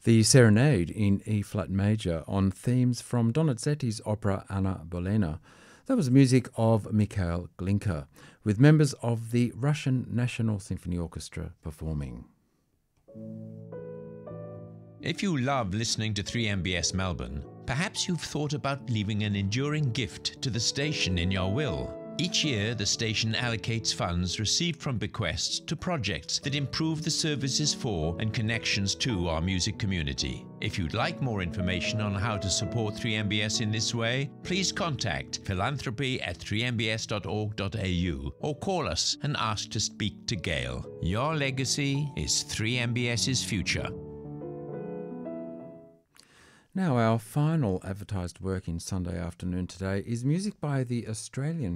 the Serenade in E-flat major on themes from Donizetti's opera Anna Bolena. That was music of Mikhail Glinka, with members of the Russian National Symphony Orchestra performing. If you love listening to 3MBS Melbourne, perhaps you've thought about leaving an enduring gift to the station in your will. Each year, the station allocates funds received from bequests to projects that improve the services for and connections to our music community. If you'd like more information on how to support 3MBS in this way, please contact philanthropy@3mbs.org.au or call us and ask to speak to Gail. Your legacy is 3MBS's future. Now, our final advertised work in Sunday Afternoon today is music by the Australian